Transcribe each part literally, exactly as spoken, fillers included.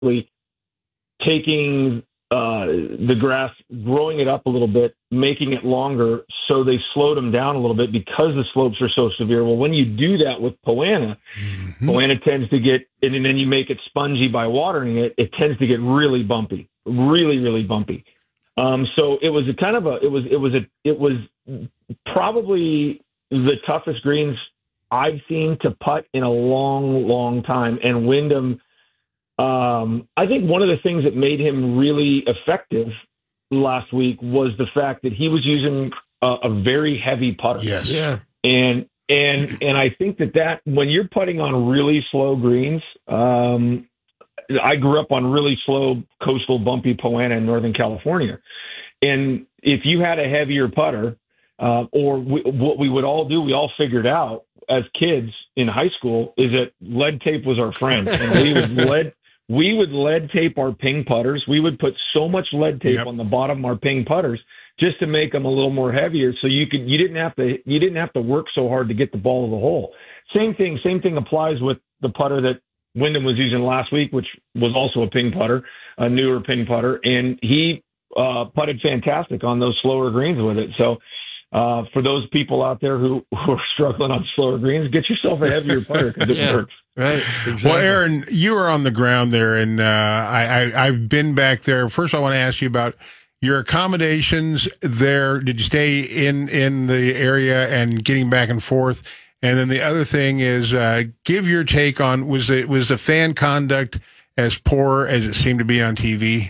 basically taking uh, the grass, growing it up a little bit, making it longer, so they slowed them down a little bit because the slopes are so severe. Well, when you do that with Poa annua, mm-hmm. Poa annua tends to get, and then you make it spongy by watering it, it tends to get really bumpy, really, really bumpy. Um, so it was a kind of a, it was, it was a, it was probably the toughest greens I've seen to putt in a long, long time. And Wyndham, um, I think one of the things that made him really effective last week was the fact that he was using a, a very heavy putter. Yes. Yeah. And, and, and I think that that when you're putting on really slow greens, um, I grew up on really slow coastal bumpy Poa annua in Northern California. And if you had a heavier putter, uh, or we, what we would all do, we all figured out as kids in high school, is that lead tape was our friend. And we would lead, we would lead tape our ping putters. We would put so much lead tape yep. on the bottom of our ping putters just to make them a little more heavier. So you could, you didn't have to, you didn't have to work so hard to get the ball to the hole. Same thing, same thing applies with the putter that Wyndham was using last week, which was also a ping putter, a newer ping putter, and he uh, putted fantastic on those slower greens with it. So uh, for those people out there who, who are struggling on slower greens, get yourself a heavier putter because it yeah, works. Right. Exactly. Well, Aaron, you were on the ground there, and uh, I, I, I've been back there. First, I want to ask you about your accommodations there. Did you stay in, in the area and getting back and forth? And then the other thing is, uh, give your take on, was it was the fan conduct as poor as it seemed to be on T V?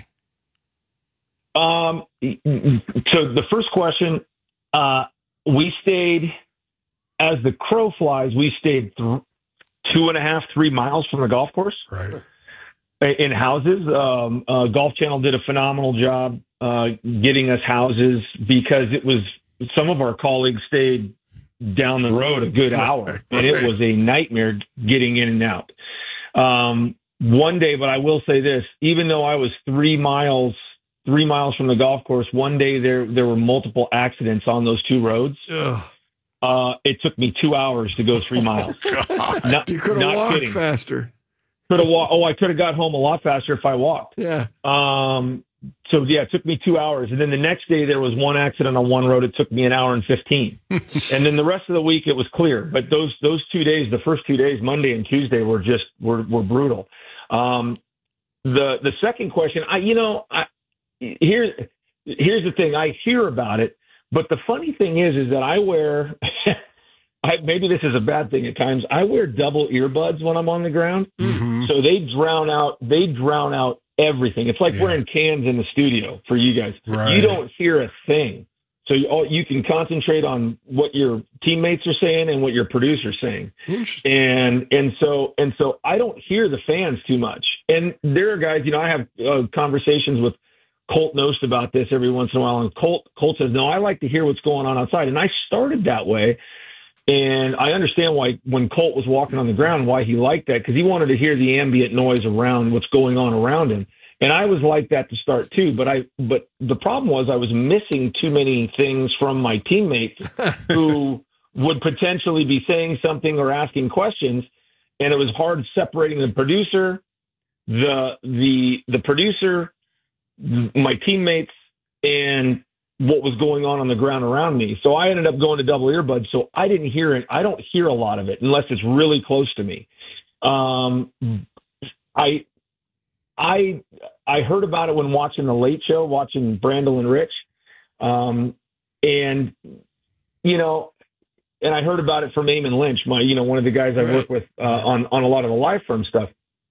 Um, so the first question, uh, we stayed, as the crow flies, we stayed th- two and a half, three miles from the golf course. Right. In houses. Um, uh, Golf Channel did a phenomenal job uh, getting us houses because it was, some of our colleagues stayed down the road a good hour, right, and it was a nightmare getting in and out. Um, one day, but I will say this, even though I was three miles, three miles from the golf course, one day there, there were multiple accidents on those two roads. Ugh. Uh, it took me two hours to go three miles. Oh, not, you could have walked kidding. faster. Could have walked. Oh, I could have got home a lot faster if I walked. Yeah. Um, So, yeah, it took me two hours. And then the next day there was one accident on one road. It took me an hour and fifteen. And then the rest of the week it was clear. But those those two days, the first two days, Monday and Tuesday, were just were, were brutal. Um, the the second question, I you know, I, here's, here's the thing. I hear about it. But the funny thing is, is that I wear, I, maybe this is a bad thing at times, I wear double earbuds when I'm on the ground. Mm-hmm. So they drown out, they drown out everything. It's like yeah. wearing cans in the studio for you guys. Right. You don't hear a thing. So you, all, you can concentrate on what your teammates are saying and what your producer's saying. And, and so, and so I don't hear the fans too much. And there are guys, you know, I have uh, conversations with Colt Knost about this every once in a while. And Colt, Colt says, no, I like to hear what's going on outside. And I started that way. And I understand why, when Colt was walking on the ground, why he liked that, because he wanted to hear the ambient noise around what's going on around him. And I was like that to start too. But I, but the problem was I was missing too many things from my teammates who would potentially be saying something or asking questions. And it was hard separating the producer, the, the, the producer, my teammates, and what was going on on the ground around me. So I ended up going to double earbuds. So I didn't hear it. I don't hear a lot of it unless it's really close to me. Um, I, I, I heard about it when watching the Late Show, watching Brandel and Rich. Um, and, you know, and I heard about it from Eamon Lynch, my, you know, one of the guys I work with uh, on, on a lot of the Live Firm stuff.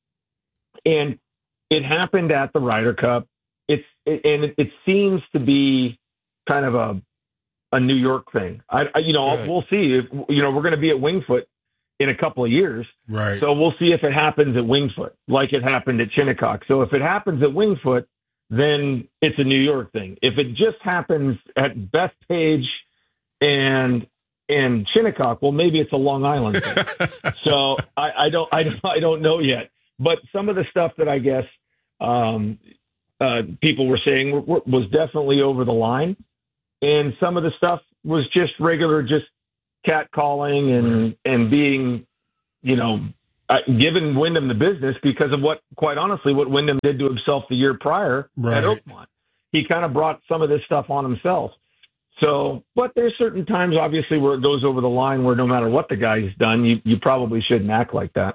And it happened at the Ryder Cup. It's, it, and it, it seems to be kind of a a New York thing. I, I you know, right. we'll see if, you know, we're going to be at Wingfoot in a couple of years. Right. So we'll see if it happens at Wingfoot like it happened at Shinnecock. So if it happens at Wingfoot, then it's a New York thing. If it just happens at Bethpage and and Shinnecock, well, maybe it's a Long Island thing. So I, I don't I don't I don't know yet. But some of the stuff that I guess um, uh, people were saying were, were, was definitely over the line. And some of the stuff was just regular, just cat calling and, and being, you know, uh, given Wyndham the business because of what, quite honestly, what Wyndham did to himself the year prior right. at Oakmont. He kind of brought some of this stuff on himself. So, but there's certain times, obviously, where it goes over the line where no matter what the guy's done, you, you probably shouldn't act like that.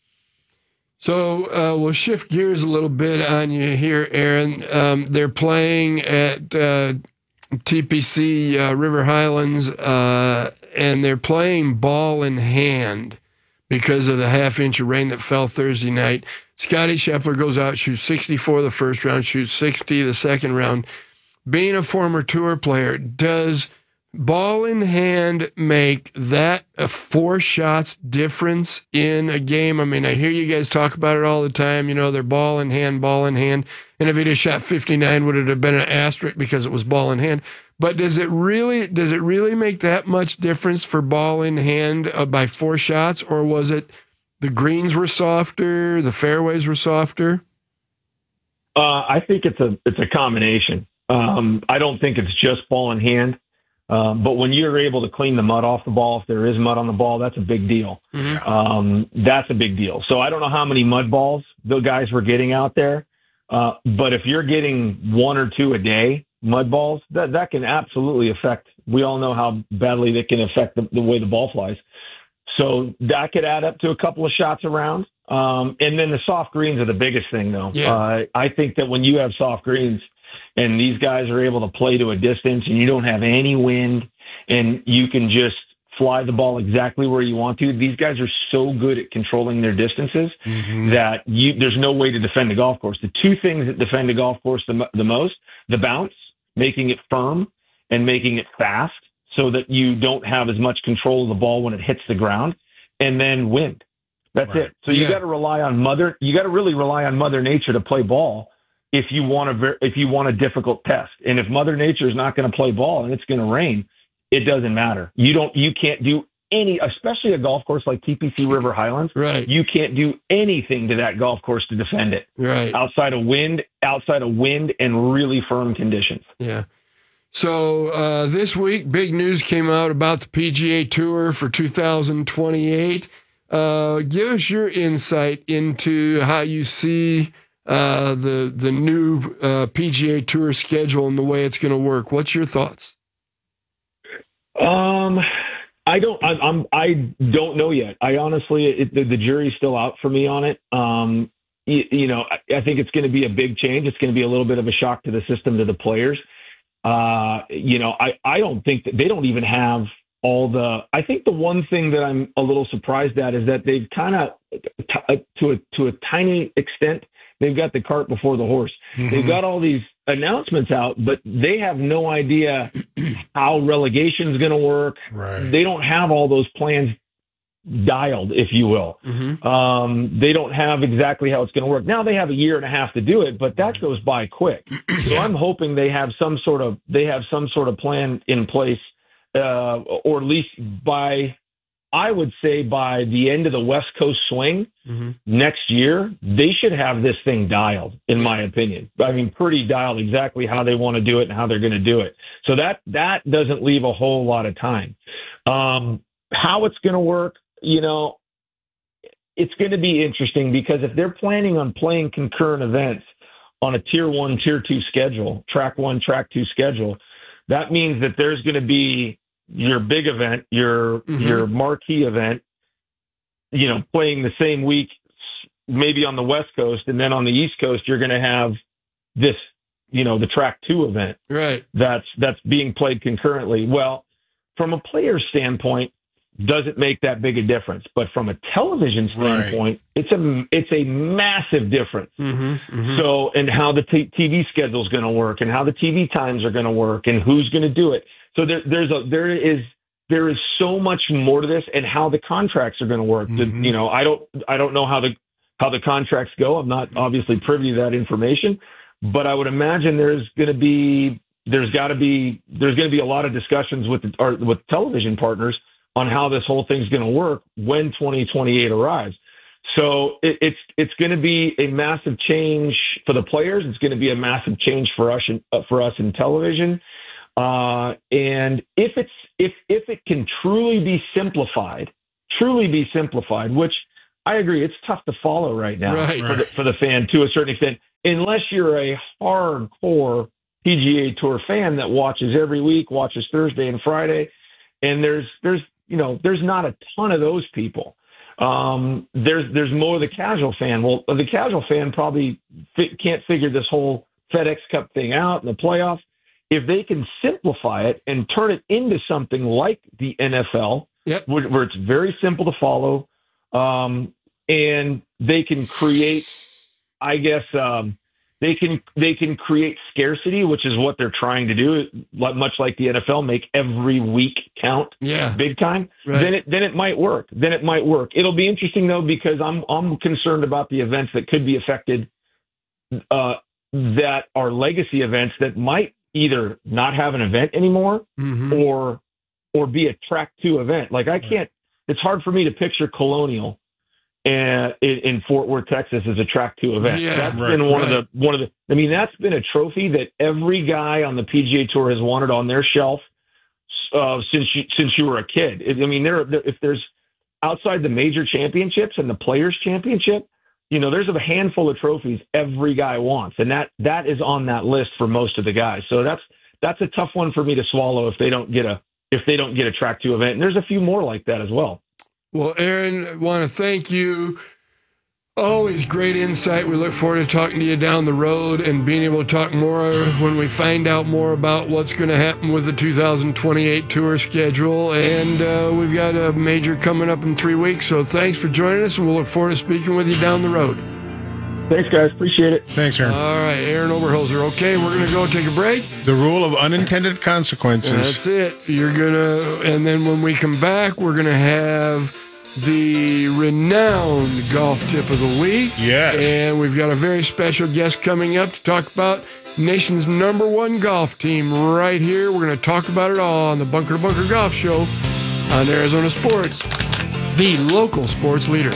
So uh, we'll shift gears a little bit on you here, Aaron. Um, they're playing at uh, T P C uh, River Highlands, uh, and they're playing ball in hand because of the half inch of rain that fell Thursday night. Scotty Scheffler goes out, shoots sixty-four the first round, shoots sixty the second round. Being a former tour player, does ball in hand make that a four shots difference in a game? I mean, I hear you guys talk about it all the time. You know, they're ball in hand, ball in hand. And if he just shot fifty-nine, would it have been an asterisk because it was ball in hand? But does it really does it really make that much difference for ball in hand uh, by four shots, or was it the greens were softer, the fairways were softer? Uh, I think it's a it's a combination. Um, I don't think it's just ball in hand. Um, but when you're able to clean the mud off the ball, if there is mud on the ball, that's a big deal. Mm-hmm. Um, that's a big deal. So I don't know how many mud balls the guys were getting out there. Uh, but if you're getting one or two a day, mud balls, that, that can absolutely affect. We all know how badly they can affect the, the way the ball flies. So that could add up to a couple of shots around. Um, and then the soft greens are the biggest thing, though. Yeah. Uh, I think that when you have soft greens, and these guys are able to play to a distance and you don't have any wind and you can just fly the ball exactly where you want to. These guys are so good at controlling their distances mm-hmm. that you, there's no way to defend a golf course. The two things that defend a golf course the, the most, the bounce, making it firm and making it fast so that you don't have as much control of the ball when it hits the ground, and then wind. That's right. it. So yeah. you got to rely on mother, you got to really rely on Mother Nature to play ball. If you want a if you want a difficult test, and if Mother Nature is not going to play ball and it's going to rain, it doesn't matter. You don't you can't do any, especially a golf course like T P C River Highlands. Right. You can't do anything to that golf course to defend it. Right. Outside of wind, outside of wind and really firm conditions. Yeah. So uh, this week, big news came out about the P G A Tour for two thousand twenty-eight. Uh, give us your insight into how you see Uh, the the new uh, P G A Tour schedule and the way it's going to work. What's your thoughts? Um, I don't. I, I'm. I don't know yet. I honestly, it, the, the jury's still out for me on it. Um, you, you know, I, I think it's going to be a big change. It's going to be a little bit of a shock to the system, to the players. Uh, you know, I I don't think that they don't even have all the. I think the one thing that I'm a little surprised at is that they've kind of, t- to a to a tiny extent, they've got the cart before the horse. Mm-hmm. They've got all these announcements out, but they have no idea how relegation is going to work. Right. They don't have all those plans dialed, if you will. Mm-hmm. Um, they don't have exactly how it's going to work. Now they have a year and a half to do it, but that right. goes by quick. So yeah. I'm hoping they have some sort of they have some sort of plan in place, uh, or at least by. I would say by the end of the West Coast swing mm-hmm. next year, they should have this thing dialed, in my opinion. I mean, pretty dialed exactly how they want to do it and how they're going to do it. So that that doesn't leave a whole lot of time. Um, how it's going to work, you know, it's going to be interesting because if they're planning on playing concurrent events on a tier one, tier two schedule, track one, track two schedule, that means that there's going to be your big event, your mm-hmm. your marquee event, you know, playing the same week, maybe on the West Coast, and then on the East Coast, you're going to have this, you know, the track two event, right? That's that's being played concurrently. Well, from a player's standpoint, doesn't make that big a difference, but from a television standpoint, right. it's a it's a massive difference. Mm-hmm, mm-hmm. So, and how the t- TV schedule is going to work, and how the T V times are going to work, and who's going to do it. So there, there's a there is there is so much more to this, and how the contracts are going to work. Mm-hmm. The, you know, I don't I don't know how the how the contracts go. I'm not obviously privy to that information, but I would imagine there's going to be there's got to be there's going to be a lot of discussions with the, or with television partners on how this whole thing's going to work when twenty twenty-eight arrives. So it, it's it's going to be a massive change for the players. It's going to be a massive change for us in, uh, for us in television. Uh, and if it's if if it can truly be simplified, truly be simplified, which I agree. It's tough to follow right now right. for, the, for the fan to a certain extent, unless you're a hardcore P G A Tour fan that watches every week, watches Thursday and Friday. And there's, there's, you know, there's not a ton of those people. Um, there's, there's more the casual fan. Well, the casual fan probably fi- can't figure this whole FedEx Cup thing out in the playoffs. If they can simplify it and turn it into something like the N F L, yep. where, where it's very simple to follow, um, and they can create, I guess, um, They can they can create scarcity, which is what they're trying to do, much like the N F L, make every week count, yeah, big time. Right. Then it then it might work. Then it might work. It'll be interesting though, because I'm I'm concerned about the events that could be affected, uh, that are legacy events that might either not have an event anymore, mm-hmm. or or be a track two event. Like I can't. It's hard for me to picture Colonial and in, in Fort Worth, Texas, as a track two event. Yeah, that's right, been one right. of the one of the. I mean, that's been a trophy that every guy on the P G A Tour has wanted on their shelf uh, since you, since you were a kid. I mean, there, there if there's outside the major championships and the Players Championship, you know, there's a handful of trophies every guy wants, and that that is on that list for most of the guys. So that's that's a tough one for me to swallow if they don't get a if they don't get a track two event. And there's a few more like that as well. Well, Aaron, I want to thank you. Always great insight. We look forward to talking to you down the road and being able to talk more when we find out more about what's going to happen with the two thousand twenty-eight tour schedule. And uh, we've got a major coming up in three weeks. So thanks for joining us, and we'll look forward to speaking with you down the road. Thanks, guys. Appreciate it. Thanks, Aaron. All right, Aaron Oberholzer. Okay, we're going to go take a break. The rule of unintended consequences. That's it. You're going to, and then when we come back, we're going to have the renowned golf tip of the week. Yes. And we've got a very special guest coming up to talk about nation's number one golf team right here. We're going to talk about it all on the Bunker to Bunker Golf Show on Arizona Sports, the local sports leader.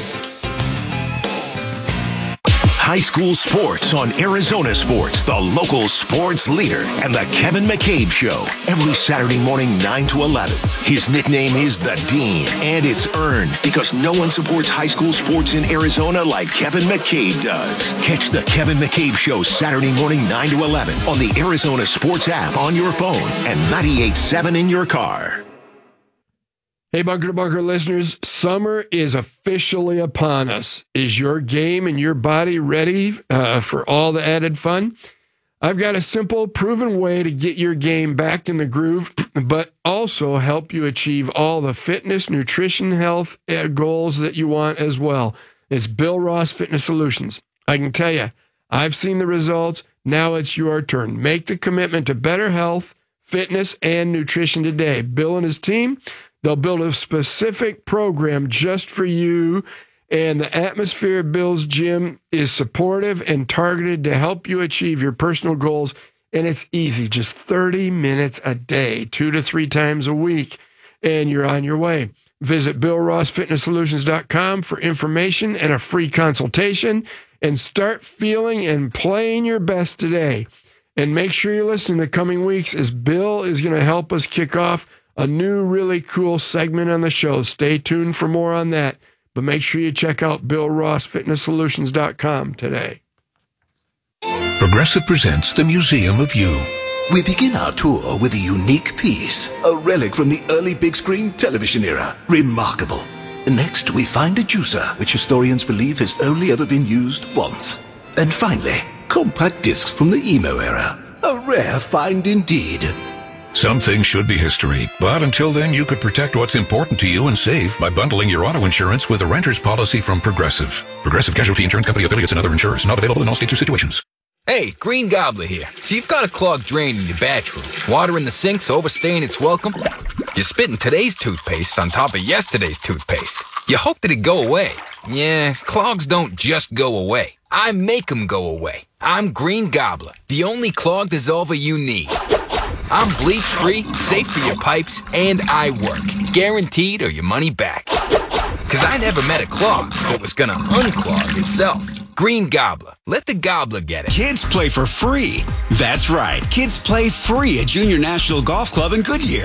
High school sports on Arizona Sports, the local sports leader, and the Kevin McCabe Show, every Saturday morning, nine to eleven. His nickname is the Dean, and it's earned because no one supports high school sports in Arizona like Kevin McCabe does. Catch the Kevin McCabe Show Saturday morning, nine to eleven on the Arizona Sports app on your phone and ninety-eight point seven in your car. Hey, Bunker to Bunker listeners, summer is officially upon us. Is your game and your body ready uh, for all the added fun? I've got a simple, proven way to get your game back in the groove, but also help you achieve all the fitness, nutrition, health uh, goals that you want as well. It's Bill Ross Fitness Solutions. I can tell you, I've seen the results. Now it's your turn. Make the commitment to better health, fitness, and nutrition today. Bill and his team, they'll build a specific program just for you, and the atmosphere at Bill's Gym is supportive and targeted to help you achieve your personal goals, and it's easy, just thirty minutes a day, two to three times a week, and you're on your way. Visit bill ross fitness solutions dot com for information and a free consultation, and start feeling and playing your best today. And make sure you're listening the coming weeks, as Bill is going to help us kick off a new really cool segment on the show. Stay tuned for more on that. But make sure you check out bill ross fitness solutions dot com today. Progressive presents the Museum of You. We begin our tour with a unique piece, a relic from the early big screen television era. Remarkable. Next, we find a juicer, which historians believe has only ever been used once. And finally, compact discs from the emo era. A rare find indeed. Some things should be history, but until then, you could protect what's important to you and save by bundling your auto insurance with a renter's policy from Progressive. Progressive Casualty Insurance Company affiliates and other insurers. Not available in all states or situations. Hey, Green Gobbler here. So you've got a clogged drain in your bathroom. Water in the sink's overstaying its welcome. You're spitting today's toothpaste on top of yesterday's toothpaste. You hope that it go away. Yeah, clogs don't just go away. I make them go away. I'm Green Gobbler, the only clog dissolver you need. I'm bleach-free, safe for your pipes, and I work. Guaranteed or your money back. Because I never met a clog that was going to unclog itself. Green Gobbler. Let the gobbler get it. Kids play for free. That's right. Kids play free at Junior National Golf Club in Goodyear.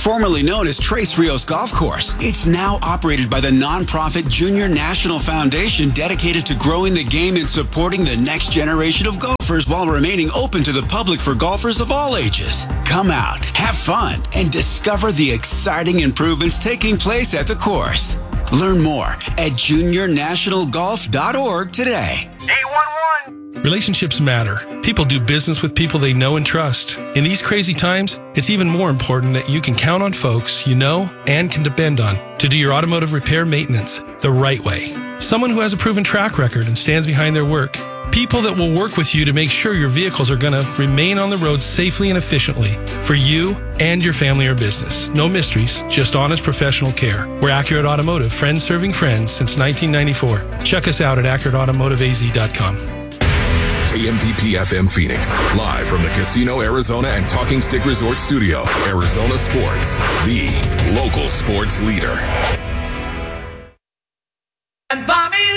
formerly known as Tres Rios Golf Course. It's now operated by the nonprofit Junior National Foundation, dedicated to growing the game and supporting the next generation of golfers while remaining open to the public for golfers of all ages. Come out, have fun, and discover the exciting improvements taking place at the course. Learn more at junior national golf dot org today. eight one one Relationships matter. People do business with people they know and trust. In these crazy times, it's even more important that you can count on folks you know and can depend on to do your automotive repair maintenance the right way. Someone who has a proven track record and stands behind their work. People that will work with you to make sure your vehicles are going to remain on the road safely and efficiently for you and your family or business. No mysteries, just honest professional care. We're Accurate Automotive, friends serving friends since nineteen ninety-four. Check us out at accurate automotive a z dot com. K M P P F M Phoenix, live from the Casino Arizona and Talking Stick Resort Studio. Arizona Sports, the local sports leader. And buy me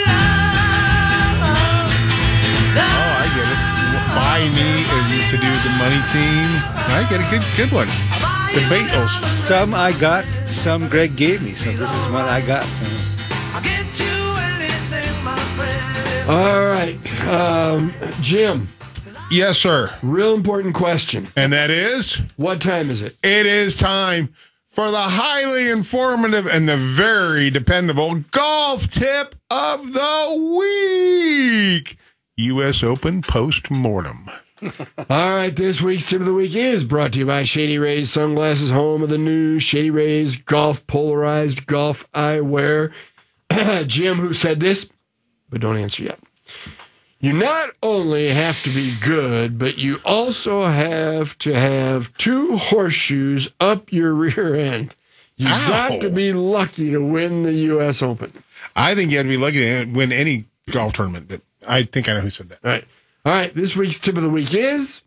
love, love. Oh, I get it. Buy me and to do the money theme. I get a good, good one. The Beatles. Some I got, some Greg gave me. So this is what I got. I'll get you anything, my friend. All right. Um, Jim. Yes, sir. Real important question. And that is? What time is it? It is time for the highly informative and the very dependable golf tip of the week. U S Open post-mortem. All right, this week's tip of the week is brought to you by Shady Rays Sunglasses, home of the new Shady Rays Golf Polarized Golf Eyewear. Jim, who said this, but don't answer yet. You not only have to be good, but you also have to have two horseshoes up your rear end. You've Ow. got to be lucky to win the U S Open. I think you have to be lucky to win any golf tournament, but I think I know who said that. All right. All right, this week's tip of the week is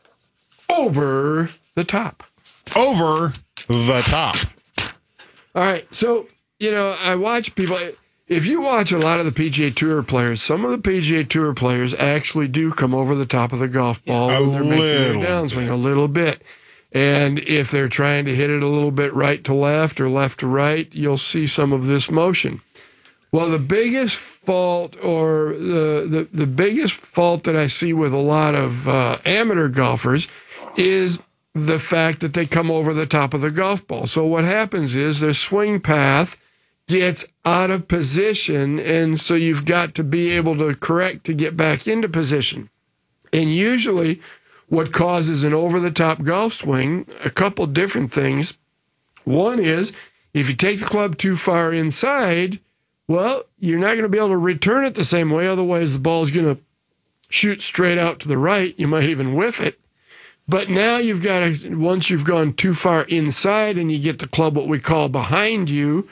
over the top. Over the top. All right, so, you know, I watch people. If you watch a lot of the P G A Tour players, some of the P G A Tour players actually do come over the top of the golf ball A when they're making little their downswing a little bit. And if they're trying to hit it a little bit right to left or left to right, you'll see some of this motion. Well, the biggest fault or the, the, the biggest fault that I see with a lot of uh, amateur golfers is the fact that they come over the top of the golf ball. So what happens is their swing path gets out of position, and so you've got to be able to correct to get back into position. And usually what causes an over-the-top golf swing, a couple different things. One is if you take the club too far inside, well, you're not going to be able to return it the same way. Otherwise, the ball's going to shoot straight out to the right. You might even whiff it. But now you've got to, once you've gone too far inside and you get the club what we call behind you,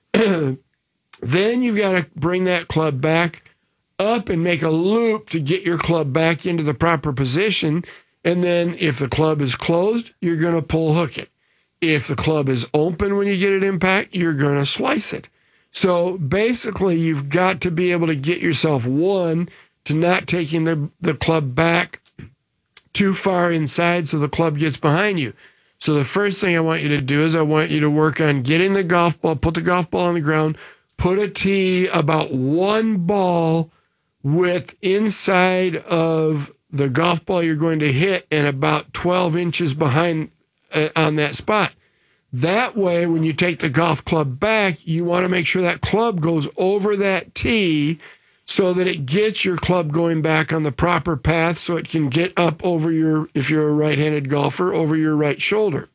then you've got to bring that club back up and make a loop to get your club back into the proper position. And then if the club is closed, you're going to pull hook it. If the club is open when you get it impact, you're going to slice it. So basically, you've got to be able to get yourself, one, to not taking the, the club back too far inside so the club gets behind you. So the first thing I want you to do is I want you to work on getting the golf ball, put the golf ball on the ground, put a tee about one ball width inside of the golf ball you're going to hit and about twelve inches behind uh, on that spot. That way, when you take the golf club back, you want to make sure that club goes over that tee so that it gets your club going back on the proper path so it can get up over your, if you're a right-handed golfer, over your right shoulder.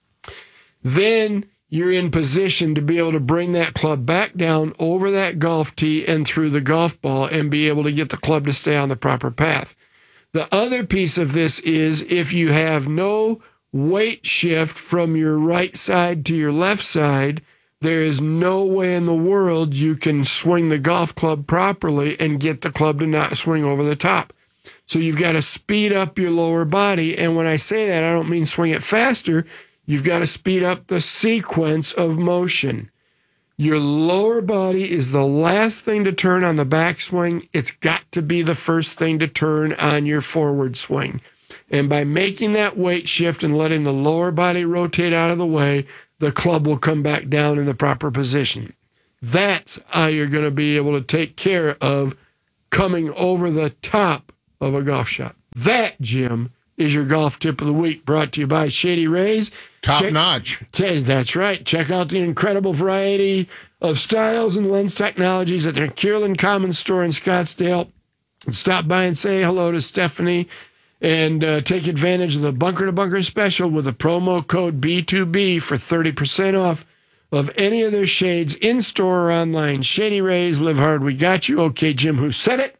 Then you're in position to be able to bring that club back down over that golf tee and through the golf ball and be able to get the club to stay on the proper path. The other piece of this is if you have no weight shift from your right side to your left side, there is no way in the world you can swing the golf club properly and get the club to not swing over the top. So you've got to speed up your lower body. And when I say that, I don't mean swing it faster. You've got to speed up the sequence of motion. Your lower body is the last thing to turn on the backswing. It's got to be the first thing to turn on your forward swing. And by making that weight shift and letting the lower body rotate out of the way, the club will come back down in the proper position. That's how you're going to be able to take care of coming over the top of a golf shot. That, Jim, is your golf tip of the week, brought to you by Shady Rays. Top Check, notch. T- that's right. Check out the incredible variety of styles and lens technologies at their Kierland Commons store in Scottsdale. Stop by and say hello to Stephanie and uh, take advantage of the Bunker to Bunker special with the promo code B two B for thirty percent off of any of their shades in-store or online. Shady Rays, live hard, we got you. Okay, Jim, who said it?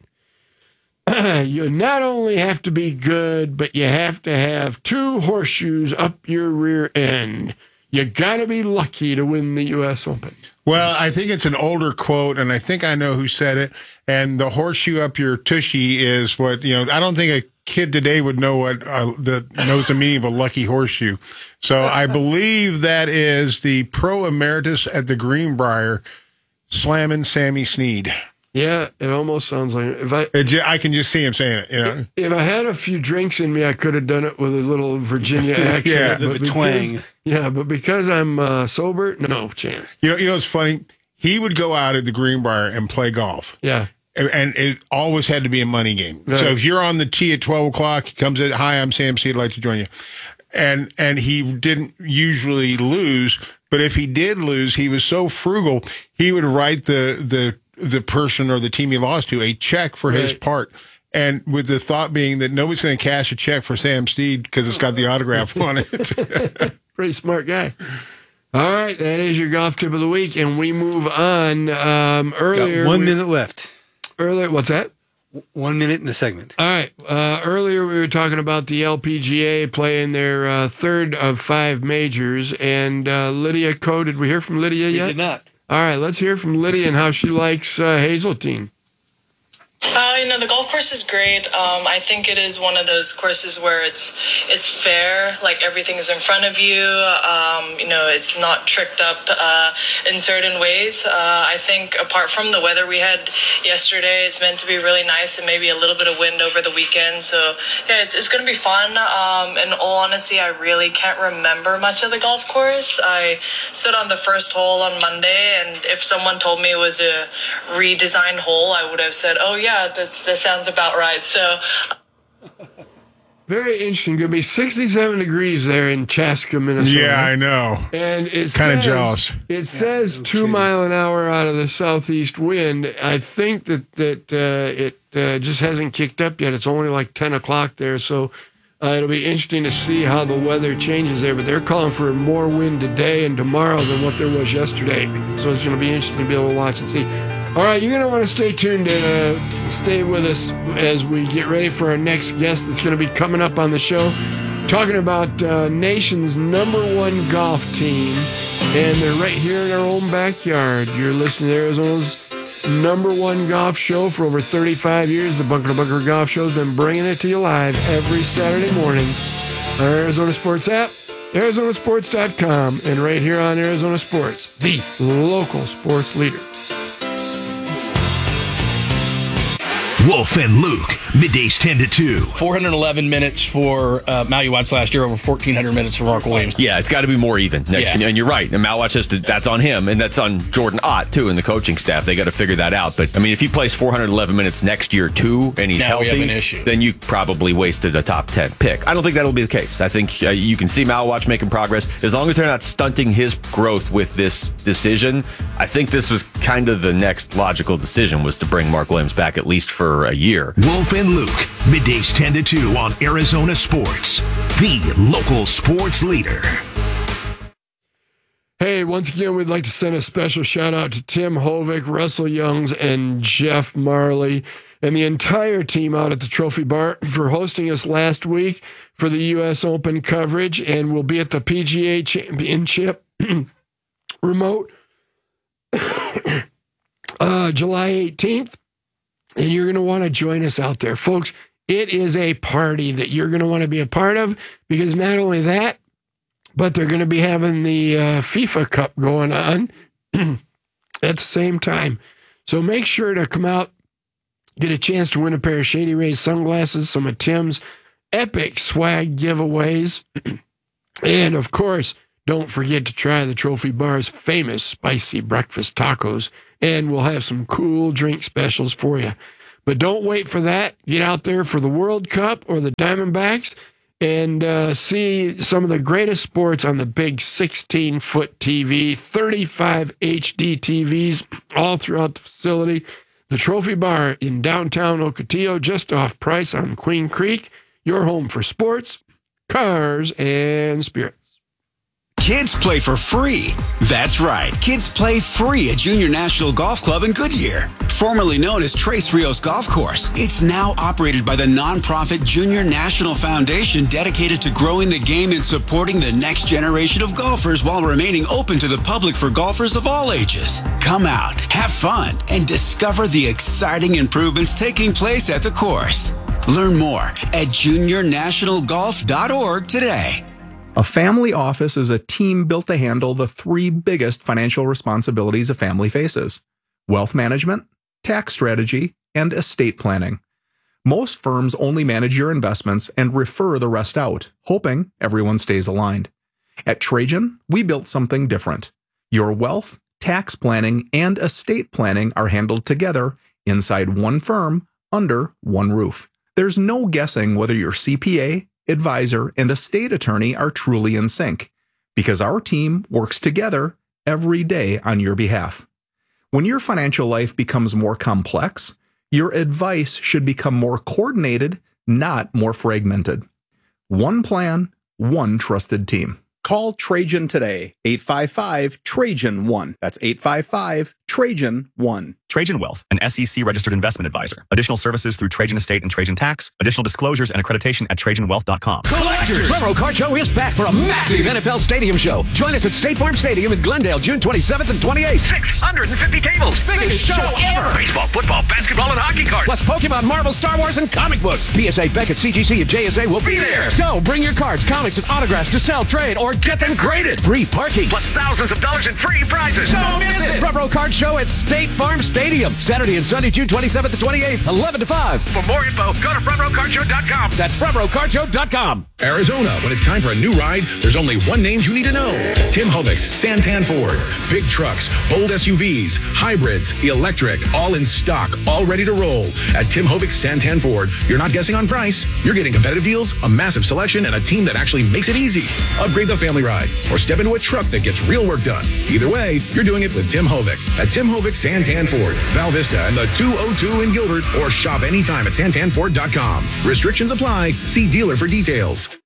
You not only have to be good, but you have to have two horseshoes up your rear end. You got to be lucky to win the U S Open. Well, I think it's an older quote, and I think I know who said it. And the horseshoe up your tushy is what, you know, I don't think a kid today would know what uh, the knows the meaning of a lucky horseshoe. So I believe that is the pro emeritus at the Greenbrier slamming Sammy Snead. Yeah, it almost sounds like if I it, I can just see him saying it. You know, if I had a few drinks in me, I could have done it with a little Virginia accent. Yeah, but the because, twang. Yeah, but because I'm uh, sober, no chance. You know, you know, it's funny. He would go out at the Greenbrier and play golf. Yeah. And it always had to be a money game. Right. So if you're on the tee at twelve o'clock, he comes in, hi, I'm Sam C. I'd like to join you. And and he didn't usually lose, but if he did lose, he was so frugal, he would write the the the person or the team he lost to a check for right. his part. And with the thought being that nobody's going to cash a check for Sam Snead because it's got the autograph on it. Pretty smart guy. All right, that is your golf tip of the week, and we move on. Um, earlier, Got one we, minute left. Earlier, what's that? One minute in the segment. All right. Uh, earlier, we were talking about the L P G A playing their uh, third of five majors, and uh, Lydia Ko. Did we hear from Lydia yet? We did not. All right, let's hear from Lydia and how she likes uh, Hazeltine. Uh, you know, the golf course is great. Um, I think it is one of those courses where it's it's fair, like everything is in front of you. Um, you know, it's not tricked up uh, in certain ways. Uh, I think apart from the weather we had yesterday, it's meant to be really nice and maybe a little bit of wind over the weekend. So, yeah, it's, it's going to be fun. Um, in all honesty, I really can't remember much of the golf course. I stood on the first hole on Monday, and if someone told me it was a redesigned hole, I would have said, oh, yeah, That's, that sounds about right. So, very interesting. Going to be sixty-seven degrees there in Chaska, Minnesota. Yeah, I know. And it's kind of jealous. It yeah, says two kidding. mile an hour out of the southeast wind. I think that that uh, it uh, just hasn't kicked up yet. It's only like ten o'clock there, so uh, it'll be interesting to see how the weather changes there. But they're calling for more wind today and tomorrow than what there was yesterday. So it's going to be interesting to be able to watch and see. All right, you're going to want to stay tuned and uh, stay with us as we get ready for our next guest that's going to be coming up on the show, talking about uh, nation's number one golf team, and they're right here in our own backyard. You're listening to Arizona's number one golf show for over thirty-five years. The Bunker to Bunker Golf Show has been bringing it to you live every Saturday morning on our Arizona Sports app, Arizona Sports dot com, and right here on Arizona Sports, the local sports leader. Wolf and Luke, middays ten to two. four hundred eleven minutes for uh, Maui Watts last year, over fourteen hundred minutes for Mark Williams. Yeah, it's got to be more even next Yeah. year. And you're right. And Maui Watts has to, that's on him, and that's on Jordan Ott, too, and the coaching staff. They got to figure that out. But, I mean, if he plays four hundred eleven minutes next year, too, and he's Now we healthy, have an issue. then you probably wasted a top ten pick. I don't think that'll be the case. I think uh, you can see Maui Watts making progress. As long as they're not stunting his growth with this decision, I think this was kind of the next logical decision, was to bring Mark Williams back at least for a year. Wolf and Luke, middays ten to two on Arizona Sports, the local sports leader. Hey, once again, we'd like to send a special shout out to Tim Hovick, Russell Youngs, and Jeff Marley, and the entire team out at the Trophy Bar for hosting us last week for the U S Open coverage, and we'll be at the P G A Championship remote uh, July eighteenth. And you're going to want to join us out there. Folks, it is a party that you're going to want to be a part of, because not only that, but they're going to be having the uh, FIFA Cup going on at the same time. So make sure to come out, get a chance to win a pair of Shady Rays sunglasses, some of Tim's epic swag giveaways, and, of course, Don't forget to try the Trophy Bar's famous spicy breakfast tacos, and we'll have some cool drink specials for you. But don't wait for that. Get out there for the World Cup or the Diamondbacks and uh, see some of the greatest sports on the big sixteen-foot T V, thirty-five H D T Vs all throughout the facility. The Trophy Bar in downtown Ocotillo, just off Price on Queen Creek. Your home for sports, cars, and spirits. Kids play for free. That's right. Kids play free at Junior National Golf Club in Goodyear, formerly known as Tres Rios Golf Course. It's now operated by the nonprofit Junior National Foundation, dedicated to growing the game and supporting the next generation of golfers while remaining open to the public for golfers of all ages. Come out, have fun, and discover the exciting improvements taking place at the course. Learn more at junior national golf dot org today. A family office is a team built to handle the three biggest financial responsibilities a family faces: wealth management, tax strategy, and estate planning. Most firms only manage your investments and refer the rest out, hoping everyone stays aligned. At Trajan, we built something different. Your wealth, tax planning, and estate planning are handled together inside one firm under one roof. There's no guessing whether your C P A, advisor, and estate attorney are truly in sync, because our team works together every day on your behalf. When your financial life becomes more complex, your advice should become more coordinated, not more fragmented. One plan, one trusted team. Call Trajan today, eight five five, Trajan one. That's eight five five, Trajan one. Trajan Wealth, an S E C-registered investment advisor. Additional services through Trajan Estate and Trajan Tax. Additional disclosures and accreditation at trajan wealth dot com. Collectors! Front Row Card Show is back for a massive N F L Stadium show. Join us at State Farm Stadium in Glendale, June twenty-seventh and twenty-eighth. six hundred fifty tables. Biggest show ever. Baseball, football, basketball, and hockey cards. Plus Pokemon, Marvel, Star Wars, and comic books. P S A, Beckett, C G C, and J S A will be there. So bring your cards, comics, and autographs to sell, trade, or get them graded. Free parking. Plus thousands of dollars in free prizes. Don't miss it. Front Row Card Show at State Farm Stadium. Saturday and Sunday, June twenty-seventh and twenty-eighth, eleven to five. For more info, go to front row card show dot com. That's front row card show dot com. Arizona, when it's time for a new ride, there's only one name you need to know. Tim Hovic's Santan Ford. Big trucks, bold S U Vs, hybrids, electric, all in stock, all ready to roll. At Tim Hovic's Santan Ford, you're not guessing on price. You're getting competitive deals, a massive selection, and a team that actually makes it easy. Upgrade the family ride or step into a truck that gets real work done. Either way, you're doing it with Tim Hovic. At Tim Hovic's Santan Ford, Val Vista and the two oh two in Gilbert, or shop anytime at santan ford dot com. Restrictions apply. See dealer for details.